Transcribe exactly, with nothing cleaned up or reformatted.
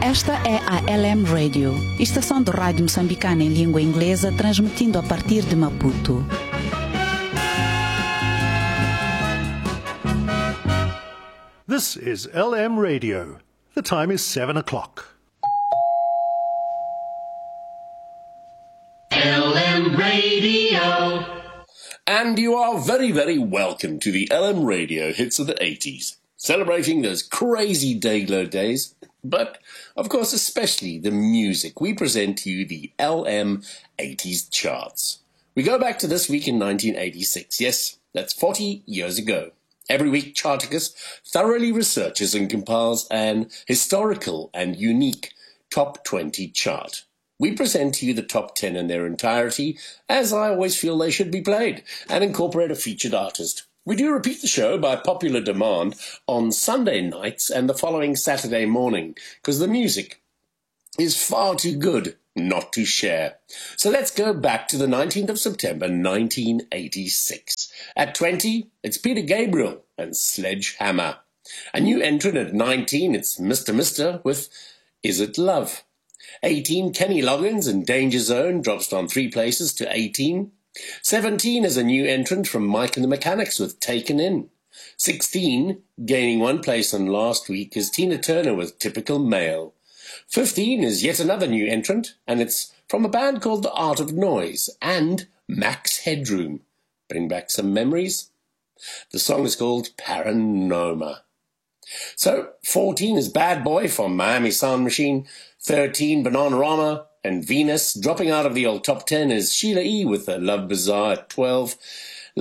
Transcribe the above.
Esta é a L M Radio, estação de rádio moçambicana em língua inglesa, transmitindo a partir de Maputo. This is L M Radio. The time is seven o'clock. L M Radio. And you are very, very welcome to the L M Radio hits of the eighties, celebrating those crazy Dayglow days, but, of course, especially the music. We present to you the L M eighties charts. We go back to this week in nineteen eighty-six. Yes, that's forty years ago. Every week, Charticus thoroughly researches and compiles an historical and unique top twenty chart. We present to you the top ten in their entirety, as I always feel they should be played, and incorporate a featured artist. We do repeat the show by popular demand on Sunday nights and the following Saturday morning, because the music is far too good not to share. So let's go back to the nineteenth of September nineteen eighty-six. At twenty, it's Peter Gabriel and Sledgehammer. A new entrant at nineteen, it's Mister Mister with Is It Love? eighteen, Kenny Loggins and Danger Zone drops down three places to eighteen. seventeen is a new entrant from Mike and the Mechanics with Taken In. sixteen, gaining one place on last week, is Tina Turner with Typical Male. fifteen is yet another new entrant, and it's from a band called The Art of Noise and Max Headroom. Bring back some memories? The song is called Paranoma. So, fourteen is Bad Boy from Miami Sound Machine. thirteen, Bananarama and Venus. Dropping out of the old top ten is Sheila E. with the Love Bazaar at twelve.